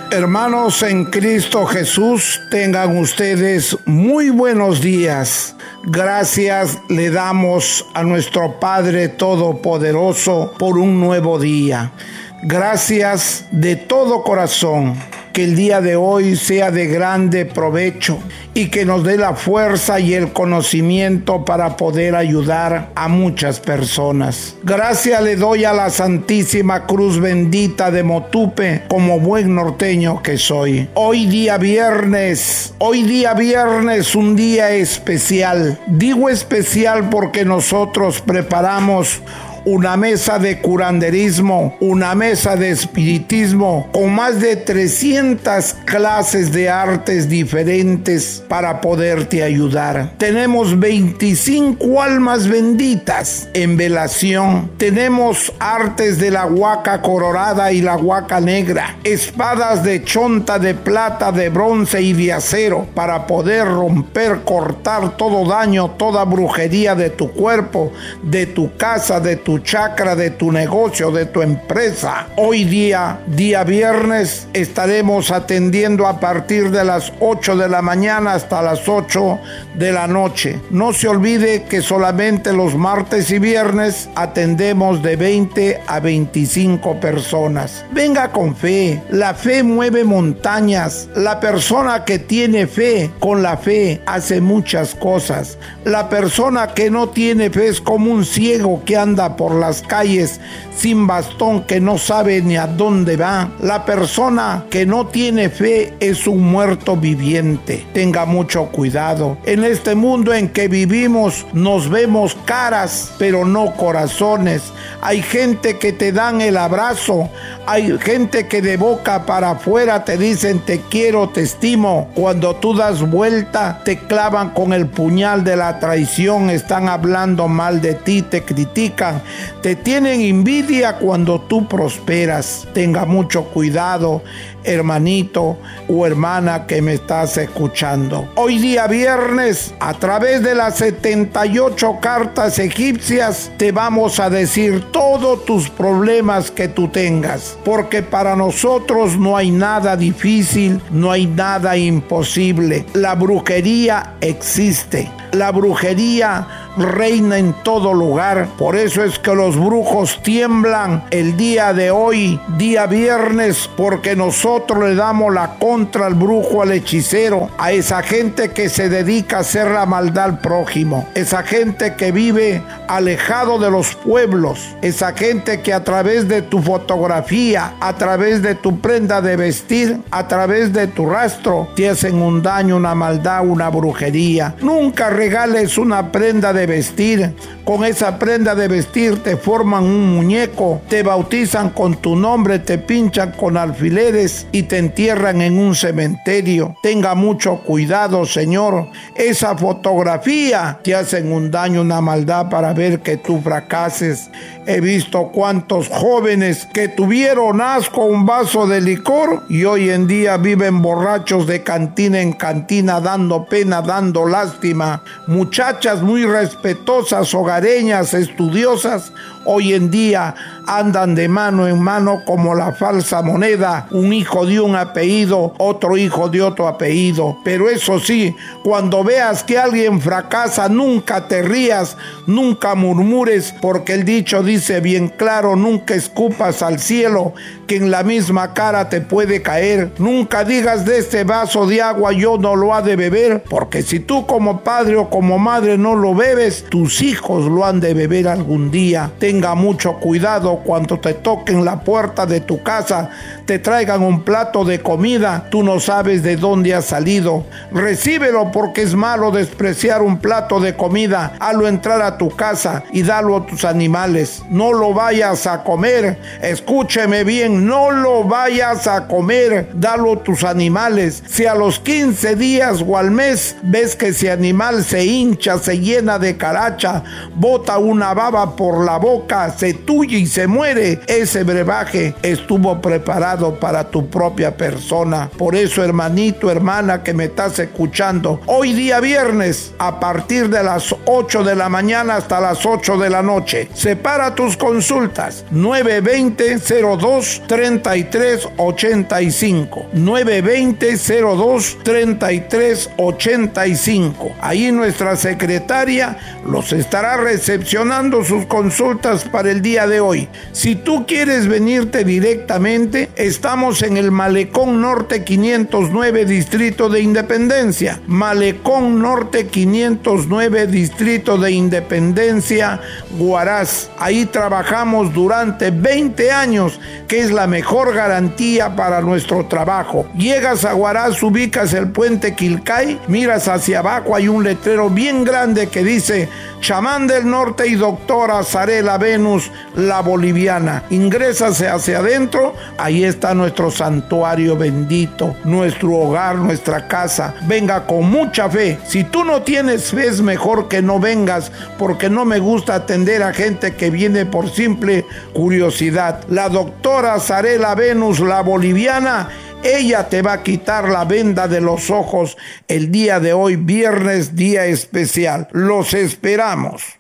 Hermanos en Cristo Jesús, tengan ustedes muy buenos días. Gracias le damos a nuestro Padre Todopoderoso por un nuevo día. Gracias de todo corazón. Que el día de hoy sea de grande provecho y que nos dé la fuerza y el conocimiento para poder ayudar a muchas personas. Gracias le doy a la Santísima Cruz Bendita de Motupe como buen norteño que soy. Hoy día viernes, un día especial. Digo especial porque nosotros preparamos una mesa de curanderismo, una mesa de espiritismo con más de 300 clases de artes diferentes para poderte ayudar. Tenemos 25 almas benditas en velación. Tenemos artes de la huaca colorada y la huaca negra, espadas de chonta, de plata, de bronce y de acero para poder romper, cortar todo daño, toda brujería de tu cuerpo, de tu casa, de tu chakra, de tu negocio, de tu empresa. Hoy día viernes, estaremos atendiendo a partir de las 8 de la mañana hasta las 8 de la noche. No se olvide que solamente los martes y viernes atendemos de 20 a 25 personas. Venga con fe. La fe mueve montañas. La persona que tiene fe, con la fe hace muchas cosas. La persona que no tiene fe es como un ciego que anda por las calles sin bastón, que no sabe ni a dónde va. La persona que no tiene fe es un muerto viviente. Tenga mucho cuidado. En este mundo en que vivimos nos vemos caras, pero no corazones. Hay gente que te dan el abrazo, hay gente que de boca para afuera te dicen te quiero, te estimo. Cuando tú das vuelta te clavan con el puñal de la traición, están hablando mal de ti, te critican, te tienen envidia cuando tú prosperas. Tenga mucho cuidado, hermanito o hermana que me estás escuchando. Hoy día viernes, a través de las 78 cartas egipcias, te vamos a decir todos tus problemas que tú tengas, porque para nosotros no hay nada difícil, no hay nada imposible. La brujería existe. La brujería reina en todo lugar. Por eso es que los brujos tiemblan el día de hoy, día viernes, porque nosotros le damos la contra al brujo, al hechicero, a esa gente que se dedica a hacer la maldad al prójimo, esa gente que vive alejado de los pueblos, esa gente que a través de tu fotografía, a través de tu prenda de vestir, a través de tu rastro, te hacen un daño, una maldad, una brujería. Nunca regales una prenda de vestir. Con esa prenda de vestir te forman un muñeco, te bautizan con tu nombre, te pinchan con alfileres y te entierran en un cementerio. Tenga mucho cuidado, Señor. Esa fotografía te hacen un daño, una maldad para ver que tú fracases. He visto cuántos jóvenes que tuvieron asco a un vaso de licor y hoy en día viven borrachos de cantina en cantina, dando pena, dando lástima. Muchachas muy respetuosas, hogareñas, estudiosas, hoy en día andan de mano en mano como la falsa moneda, un hijo de un apellido, otro hijo de otro apellido. Pero eso sí, cuando veas que alguien fracasa, nunca te rías, nunca murmures, porque el dicho dice bien claro, nunca escupas al cielo, que en la misma cara te puede caer. Nunca digas de este vaso de agua yo no lo ha de beber, porque si tú como padre o como madre no lo bebes, tus hijos lo han de beber algún día. Tenga mucho cuidado cuando te toquen la puerta de tu casa, te traigan un plato de comida, tú no sabes de dónde ha salido. Recíbelo, porque es malo despreciar un plato de comida. Hazlo entrar a tu casa y dalo a tus animales. No lo vayas a comer. Escúcheme bien, no lo vayas a comer. Dalo a tus animales. Si a los 15 días o al mes ves que ese animal se hincha, se llena de caracha, bota una baba por la boca, boca se tuye y se muere, ese brebaje estuvo preparado para tu propia persona. Por eso, hermanito, hermana que me estás escuchando, hoy día viernes, a partir de las 8 de la mañana hasta las 8 de la noche, separa tus consultas, 920-02-3385, 920-02-3385. Ahí nuestra secretaria los estará recepcionando sus consultas para el día de hoy. Si tú quieres venirte directamente, estamos en el Malecón Norte 509, Distrito de Independencia. Malecón Norte 509, Distrito de Independencia, Huaraz. Ahí trabajamos durante 20 años, que es la mejor garantía para nuestro trabajo. Llegas a Huaraz, ubicas el puente Quilcay, miras hacia abajo, hay un letrero bien grande que dice Chamán del Norte y Doctora Zarela Venus, la boliviana. Ingrésase hacia adentro, ahí está nuestro santuario bendito, nuestro hogar, nuestra casa. Venga con mucha fe. Si tú no tienes fe, es mejor que no vengas, porque no me gusta atender a gente que viene por simple curiosidad. La doctora Zarela Venus, la boliviana, ella te va a quitar la venda de los ojos el día de hoy, viernes, día especial. Los esperamos.